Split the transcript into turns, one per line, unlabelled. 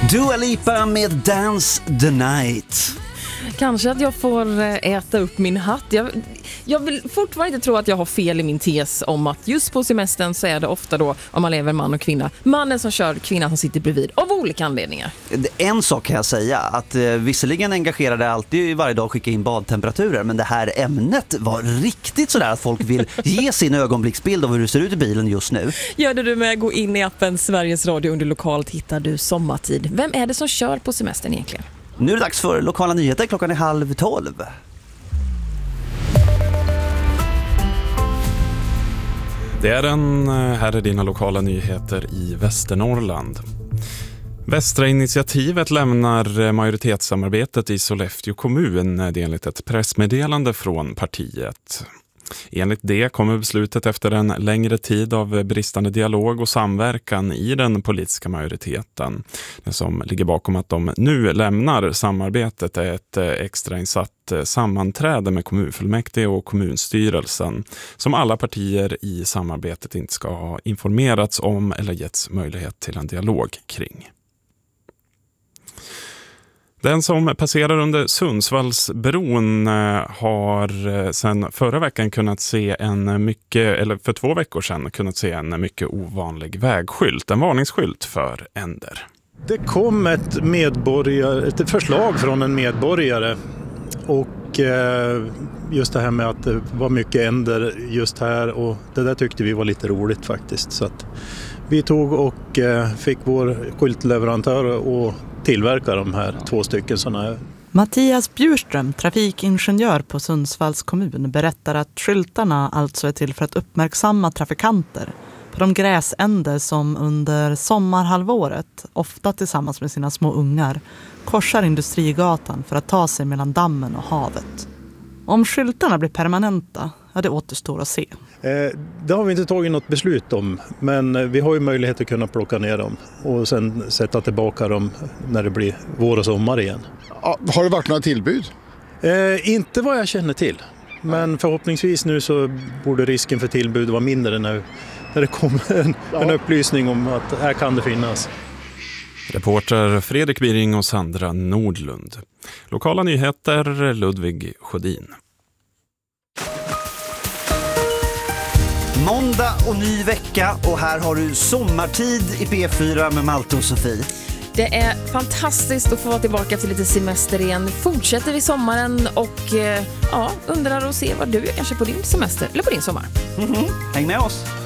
Dua Lipa med Dance the Night.
Kanske att jag får äta upp min hatt. Jag vill fortfarande inte tro att jag har fel i min tes om att just på semestern så är det ofta då, om man lever man och kvinna, mannen som kör, kvinnan som sitter bredvid, av olika anledningar.
En sak kan jag säga, att visserligen engagerade alltid varje dag skicka in badtemperaturer, men det här ämnet var riktigt sådär att folk vill ge sin ögonblicksbild av hur det ser ut i bilen just nu.
Gör det du med, gå in i appen Sveriges Radio under lokalt hittar du sommartid. Vem är det som kör på semestern egentligen?
Nu är det dags för lokala nyheter, klockan är 11:30.
Här är dina lokala nyheter i Västernorrland. Västra initiativet lämnar majoritetssamarbetet i Sollefteå kommun, det är enligt ett pressmeddelande från partiet. Enligt det kommer beslutet efter en längre tid av bristande dialog och samverkan i den politiska majoriteten. Det som ligger bakom att de nu lämnar samarbetet är ett extrainsatt sammanträde med kommunfullmäktige och kommunstyrelsen som alla partier i samarbetet inte ska ha informerats om eller getts möjlighet till en dialog kring. Den som passerar under Sundsvallsbron har sedan förra veckan kunnat se för 2 veckor sedan kunnat se en mycket ovanlig vägskylt, en varningsskylt för änder.
Det kom ett förslag från en medborgare och just det här med att det var mycket änder just här, och det där tyckte vi var lite roligt faktiskt. Så att vi tog och fick vår skyltleverantör och tillverka de här 2 stycken sådana här.
Mattias Bjurström, trafikingenjör på Sundsvalls kommun, berättar att skyltarna alltså är till för att uppmärksamma trafikanter på de gräsänder som under sommarhalvåret, ofta tillsammans med sina små ungar, korsar Industrigatan för att ta sig mellan dammen och havet. Om skyltarna blir permanenta, det återstår att se.
Det har vi inte tagit något beslut om, men vi har ju möjlighet att kunna plocka ner dem och sen sätta tillbaka dem när det blir vår och sommar igen.
Ja, har det varit några tillbud?
Inte vad jag känner till, men förhoppningsvis nu så borde risken för tillbud vara mindre när det kommer en upplysning om att här kan det finnas.
Reporter Fredrik Biring och Sandra Nordlund. Lokala nyheter, Ludvig Sjödin.
Måndag och ny vecka, och här har du sommartid i P4 med Malte och Sofie.
Det är fantastiskt att få vara tillbaka till lite semester igen. Fortsätter vi sommaren och undrar och se vad du gör kanske på din semester eller på din sommar.
Häng med oss!